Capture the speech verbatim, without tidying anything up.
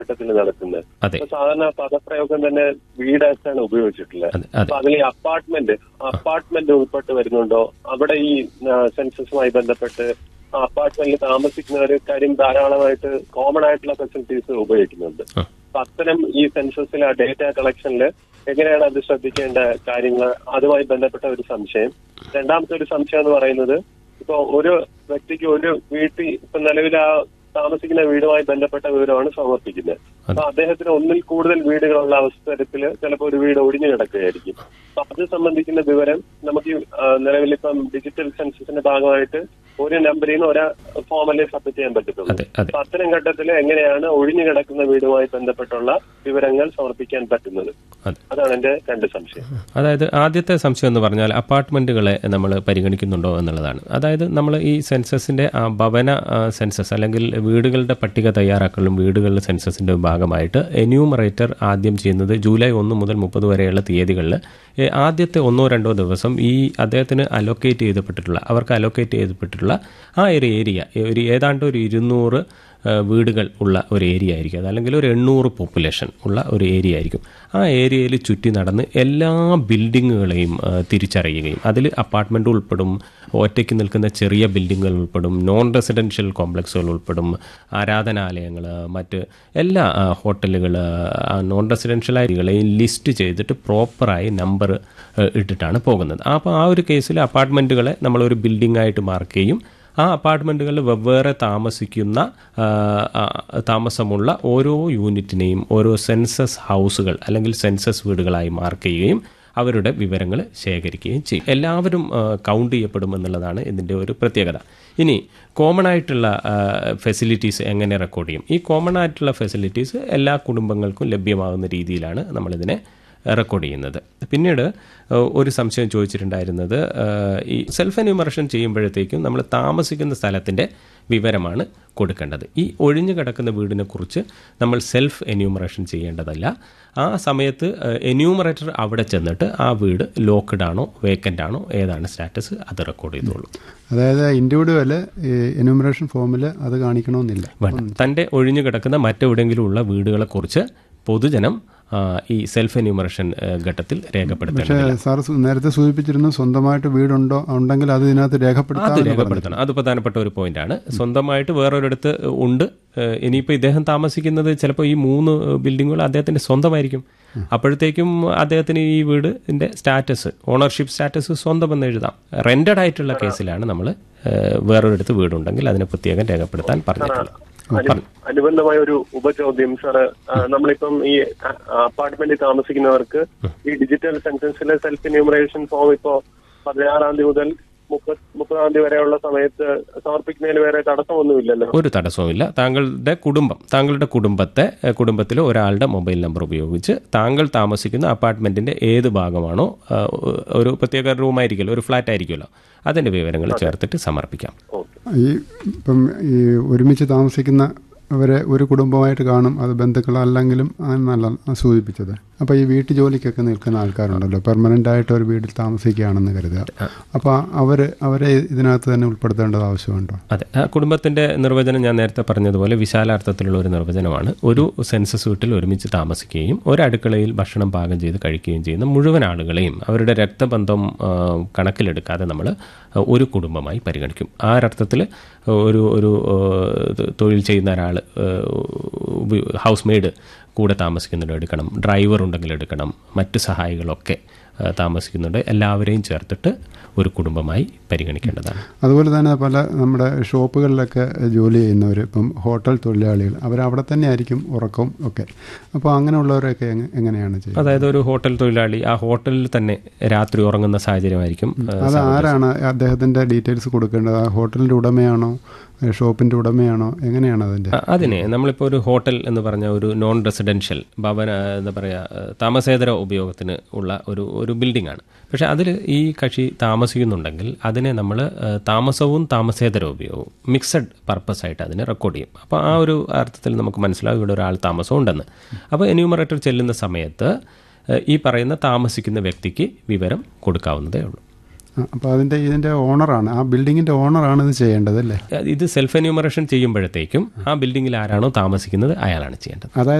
ഘട്ടത്തിൽ നടക്കുന്നത്. സാധാരണ പദപ്രയോഗം തന്നെ വീടായിട്ടാണ് ഉപയോഗിച്ചിട്ടുള്ളത്. അപ്പൊ അതിൽ ഈ അപ്പാർട്ട്മെന്റ് അപ്പാർട്ട്മെന്റ് ഉൾപ്പെട്ട് വരുന്നുണ്ടോ? അവിടെ ഈ സെൻസസുമായി ബന്ധപ്പെട്ട് അപ്പാർട്ട്മെന്റിൽ താമസിക്കുന്ന ഒരു കാര്യം ധാരാളമായിട്ട് കോമൺ ആയിട്ടുള്ള ഫെസിലിറ്റീസ് ഉപയോഗിക്കുന്നുണ്ട്. അപ്പൊ അത്തരം ഈ സെൻസസിലെ ഡേറ്റ കളക്ഷനിൽ എങ്ങനെയാണ് അത് ശ്രദ്ധിക്കേണ്ട കാര്യങ്ങൾ, അതുമായി ബന്ധപ്പെട്ട ഒരു സംശയം. രണ്ടാമത്തെ ഒരു സംശയം എന്ന് പറയുന്നത്, ഇപ്പൊ ഒരു വ്യക്തിക്ക് ഒരു വീട്ടിൽ ഇപ്പൊ നിലവിൽ ആ താമസിക്കുന്ന വീടുമായി ബന്ധപ്പെട്ട വിവരമാണ് സമർപ്പിക്കുന്നത്. അപ്പൊ അദ്ദേഹത്തിന് ഒന്നിൽ കൂടുതൽ വീടുകളുള്ള അവസരത്തിൽ ചിലപ്പോൾ ഒരു വീട് ഒഴിഞ്ഞു കിടക്കുകയായിരിക്കും. അപ്പൊ അത് സംബന്ധിക്കുന്ന വിവരം നമുക്ക് നിലവിൽ ഇപ്പം ഡിജിറ്റൽ സെൻസസിന്റെ ഭാഗമായിട്ട് ഒരു നമ്പറിൽ നിന്ന് ഒരു ഫോമിൽ സബ്മിറ്റ് ചെയ്യാൻ പറ്റത്തുള്ളൂ. അപ്പൊ അത്തരം ഘട്ടത്തിൽ എങ്ങനെയാണ് ഒഴിഞ്ഞു കിടക്കുന്ന വീടുമായി ബന്ധപ്പെട്ടുള്ള വിവരങ്ങൾ സമർപ്പിക്കാൻ പറ്റുന്നത്? അതാണ് എന്റെ രണ്ട് സംശയം. അതായത് ആദ്യത്തെ സംശയം എന്ന് പറഞ്ഞാൽ അപ്പാർട്ട്മെന്റുകളെ നമ്മൾ പരിഗണിക്കുന്നുണ്ടോ എന്നുള്ളതാണ്. അതായത് നമ്മൾ ഈ സെൻസസിന്റെ ഭവന സെൻസസ് അല്ലെങ്കിൽ വീടുകളുടെ പട്ടിക തയ്യാറാക്കലും വീടുകളുടെ സെൻസസിന്റെ ഭാഗമായിട്ട് എന്യൂമറേറ്റർ ആദ്യം ചെയ്യുന്നത് ജൂലൈ ഒന്ന് മുതൽ മുപ്പത് വരെയുള്ള തീയതികളിൽ ആദ്യത്തെ ഒന്നോ രണ്ടോ ദിവസം ഈ അദ്ദേഹത്തിന് അലോക്കേറ്റ് ചെയ്യപ്പെട്ടിട്ടുള്ള അവർക്ക് അലോക്കേറ്റ് ചെയ്യപ്പെട്ടിട്ടുള്ള ആ ഒരു ഏരിയ ഒരു ഏതാണ്ട് ഒരു ഇരുന്നൂറ് വീടുകൾ ഉള്ള ഒരു ഏരിയ ആയിരിക്കും. അതല്ലെങ്കിൽ ഒരു എണ്ണൂറ് പോപ്പുലേഷൻ ഉള്ള ഒരു ഏരിയ ആയിരിക്കും. ആ ഏരിയയിൽ ചുറ്റി നടന്ന് എല്ലാ ബിൽഡിങ്ങുകളെയും തിരിച്ചറിയുകയും അതിൽ അപ്പാർട്ട്മെൻറ്റ് ഉൾപ്പെടും, ഒറ്റയ്ക്ക് നിൽക്കുന്ന ചെറിയ ബിൽഡിങ്ങുകൾ ഉൾപ്പെടും, നോൺ റെസിഡൻഷ്യൽ കോംപ്ലക്സുകൾ ഉൾപ്പെടും, ആരാധനാലയങ്ങൾ, മറ്റ് എല്ലാ ഹോട്ടലുകൾ, നോൺ റെസിഡൻഷ്യൽ ഏരിയകളെയും ലിസ്റ്റ് ചെയ്തിട്ട് പ്രോപ്പറായി നമ്പർ ഇട്ടിട്ടാണ് പോകുന്നത്. അപ്പോൾ ആ ഒരു കേസിൽ അപ്പാർട്ട്മെൻറ്റുകളെ നമ്മളൊരു ബിൽഡിംഗായിട്ട് മാർക്ക് ചെയ്യും. ആ അപ്പാർട്ട്മെൻറ്റുകളിൽ വെവ്വേറെ താമസിക്കുന്ന താമസമുള്ള ഓരോ യൂണിറ്റിനെയും ഓരോ സെൻസസ് ഹൗസുകൾ അല്ലെങ്കിൽ സെൻസസ് വീടുകളായി മാർക്ക് ചെയ്യുകയും അവരുടെ വിവരങ്ങൾ ശേഖരിക്കുകയും ചെയ്യും. എല്ലാവരും കൗണ്ട് ചെയ്യപ്പെടും എന്നുള്ളതാണ് ഇതിൻ്റെ ഒരു പ്രത്യേകത. ഇനി കോമൺ ആയിട്ടുള്ള ഫെസിലിറ്റീസ് എങ്ങനെ റെക്കോർഡ് ചെയ്യും? ഈ കോമൺ ആയിട്ടുള്ള ഫെസിലിറ്റീസ് എല്ലാ കുടുംബങ്ങൾക്കും ലഭ്യമാകുന്ന രീതിയിലാണ് നമ്മളിതിനെ റെക്കോർഡ് ചെയ്യുന്നത്. പിന്നീട് ഒരു സംശയം ചോദിച്ചിട്ടുണ്ടായിരുന്നത്, ഈ സെൽഫ് എന്യൂമറേഷൻ ചെയ്യുമ്പോഴത്തേക്കും നമ്മൾ താമസിക്കുന്ന സ്ഥലത്തിൻ്റെ വിവരമാണ് കൊടുക്കേണ്ടത്. ഈ ഒഴിഞ്ഞു കിടക്കുന്ന വീടിനെ കുറിച്ച് നമ്മൾ സെൽഫ് എന്യൂമറേഷൻ ചെയ്യേണ്ടതല്ല. ആ സമയത്ത് എന്യൂമറേറ്റർ അവിടെ ചെന്നിട്ട് ആ വീട് ലോക്ക്ഡ് ആണോ വേക്കൻ്റ് ആണോ ഏതാണ് സ്റ്റാറ്റസ് അത് റെക്കോർഡ് ചെയ്തോളൂ. അതായത് ഇൻഡിവിജ്വൽ എന്യൂമറേഷൻ ഫോമിൽ അത് കാണിക്കണമെന്നില്ല. വേണം. തൻ്റെ ഒഴിഞ്ഞു കിടക്കുന്ന മറ്റെവിടെയെങ്കിലും ഉള്ള വീടുകളെക്കുറിച്ച് പൊതുജനം ഈ സെൽഫ് എന്യൂമറേഷൻ ഘട്ടത്തിൽ രേഖപ്പെടുത്തണം. സാർ നേരത്തെ സൂചിപ്പിച്ചിരുന്നു സ്വന്തമായിട്ട് വീടുണ്ടോ ഉണ്ടെങ്കിൽ അത് ഇതിനകത്ത് രേഖപ്പെടുത്തണം. അത് രേഖപ്പെടുത്തണം. അത് പ്രധാനപ്പെട്ട ഒരു പോയിന്റാണ്. സ്വന്തമായിട്ട് വേറൊരിടത്ത് ഉണ്ട്. ഇനിയിപ്പോൾ ഇദ്ദേഹം താമസിക്കുന്നത് ചിലപ്പോൾ ഈ മൂന്ന് ബിൽഡിങ്ങുകൾ അദ്ദേഹത്തിൻ്റെ സ്വന്തമായിരിക്കും. അപ്പോഴത്തേക്കും അദ്ദേഹത്തിന് ഈ വീടിൻ്റെ സ്റ്റാറ്റസ് ഓണർഷിപ്പ് സ്റ്റാറ്റസ് സ്വന്തം എന്ന് എഴുതാം. റെന്റഡ് ആയിട്ടുള്ള കേസിലാണ് നമ്മൾ വേറൊരിടത്ത് വീടുണ്ടെങ്കിൽ അതിനെ പ്രത്യേകം രേഖപ്പെടുത്താൻ പറഞ്ഞിട്ടുള്ളത്. അനുബന്ധമായ ഒരു ഉപചോദ്യം സാറ്, നമ്മളിപ്പം ഈ അപ്പാർട്ട്മെന്റിൽ താമസിക്കുന്നവർക്ക് ഈ ഡിജിറ്റൽ സെൻസസിലെ സെൽഫ് എന്യൂമറേഷൻ ഫോം ഇപ്പോ പതിനാറാം തീയതി മുതൽ മുപ്പത് മുപ്പതാം തീയതി വരെയുള്ള സമയത്ത് സമർപ്പിക്കുന്നതിന് വേറെ തടസ്സമൊന്നുമില്ലല്ലോ? ഒരു തടസ്സവുമില്ല. താങ്കളുടെ കുടുംബം താങ്കളുടെ കുടുംബത്തെ കുടുംബത്തിലെ ഒരാളുടെ മൊബൈൽ നമ്പർ ഉപയോഗിച്ച് താങ്കൾ താമസിക്കുന്ന അപ്പാർട്ട്മെന്റിന്റെ ഏത് ഭാഗമാണോ, ഒരു പ്രത്യേക റൂമായിരിക്കുമല്ലോ, ഒരു ഫ്ലാറ്റ് ആയിരിക്കുമല്ലോ, അതിന്റെ വിവരങ്ങൾ ചേർത്തിട്ട് സമർപ്പിക്കാം. ഈ ഇപ്പം ഈ ഒരുമിച്ച് താമസിക്കുന്ന അവരെ ഒരു കുടുംബമായിട്ട് കാണും, അത് ബന്ധുക്കളല്ലെങ്കിലും നല്ല സൂചിപ്പിച്ചത്. അപ്പോൾ ഈ വീട്ടു ജോലിക്കൊക്കെ നിൽക്കുന്ന ആൾക്കാരുണ്ടല്ലോ, പെർമനൻ്റ് ആയിട്ട് ഒരു വീട്ടിൽ താമസിക്കുകയാണെന്ന് കരുതുക. അപ്പോൾ അവർ അവരെ ഇതിനകത്ത് തന്നെ ഉൾപ്പെടുത്തേണ്ടത് ആവശ്യമുണ്ടോ? അതെ, കുടുംബത്തിൻ്റെ നിർവചനം ഞാൻ നേരത്തെ പറഞ്ഞതുപോലെ വിശാലാർത്ഥത്തിലുള്ള ഒരു നിർവചനമാണ്. ഒരു സെൻസസ് വീട്ടിൽ ഒരുമിച്ച് താമസിക്കുകയും ഒരടുക്കളയിൽ ഭക്ഷണം പാകം ചെയ്ത് കഴിക്കുകയും ചെയ്യുന്ന മുഴുവൻ ആളുകളെയും അവരുടെ രക്തബന്ധം കണക്കിലെടുക്കാതെ നമ്മൾ ഒരു കുടുംബമായി പരിഗണിക്കും. ആ ഒരർത്ഥത്തിൽ ഒരു ഒരു തൊഴിൽ ചെയ്യുന്ന ഒരാൾ, ഹൗസ് മെയ്ഡ് കൂടെ താമസിക്കുന്നുണ്ട് എടുക്കണം, ഡ്രൈവർ ഉണ്ടെങ്കിൽ എടുക്കണം, മറ്റ് സഹായികളൊക്കെ താമസിക്കുന്നുണ്ട്, എല്ലാവരെയും ചേർത്തിട്ട് ഒരു കുടുംബമായി പരിഗണിക്കേണ്ടതാണ്. അതുപോലെ തന്നെ പല നമ്മുടെ ഷോപ്പുകളിലൊക്കെ ജോലി ചെയ്യുന്നവർ, ഇപ്പം ഹോട്ടൽ തൊഴിലാളികൾ, അവരവിടെ തന്നെ ആയിരിക്കും ഉറക്കം ഒക്കെ. അപ്പോൾ അങ്ങനെയുള്ളവരൊക്കെ എങ്ങനെയാണ് ചെയ്യുന്നത്? അതായത് ഒരു ഹോട്ടൽ തൊഴിലാളി ആ ഹോട്ടലിൽ തന്നെ രാത്രി ഉറങ്ങുന്ന സാഹചര്യമായിരിക്കും. അത് ആരാണ് അദ്ദേഹത്തിൻ്റെ ഡീറ്റെയിൽസ് കൊടുക്കേണ്ടത്? ആ ഹോട്ടലിൻ്റെ ഉടമയാണോ, ഷോപ്പിൻ്റെ ഉടമയാണോ, എങ്ങനെയാണ് അതിൻ്റെ? അതിനെ നമ്മളിപ്പോൾ ഒരു ഹോട്ടൽ എന്ന് പറഞ്ഞ ഒരു നോൺ റെസിഡൻഷ്യൽ ഭവന എന്താ പറയുക താമസേതര ഉപയോഗത്തിന് ഉള്ള ഒരു ഒരു ബിൽഡിംഗ് ആണ്. പക്ഷേ അതിൽ ഈ കക്ഷി താമസിക്കുന്നുണ്ടെങ്കിൽ അതിനെ നമ്മൾ താമസവും താമസേതര ഉപയോഗവും മിക്സഡ് പർപ്പസ് ആയിട്ട് അതിനെ റെക്കോർഡ് ചെയ്യും. അപ്പോൾ ആ ഒരു അർത്ഥത്തിൽ നമുക്ക് മനസ്സിലാവും ഇവിടെ ഒരാൾ താമസം ഉണ്ടെന്ന്. അപ്പോൾ എന്യൂമറേറ്റർ ചെല്ലുന്ന സമയത്ത് ഈ പറയുന്ന താമസിക്കുന്ന വ്യക്തിക്ക് വിവരം കൊടുക്കാവുന്നതേ ഉള്ളൂ. അപ്പോൾ അതിൻ്റെ ഇതിൻ്റെ ഓണറാണ്, ആ ബിൽഡിങ്ങിൻ്റെ ഓണറാണ് ഇത് ചെയ്യേണ്ടത് അല്ലേ? ഇത് സെൽഫ് എന്യൂമറേഷൻ ചെയ്യുമ്പോഴത്തേക്കും ആ ബിൽഡിങ്ങിൽ ആരാണോ താമസിക്കുന്നത് അയാളാണ് ചെയ്യേണ്ടത്. അതായത്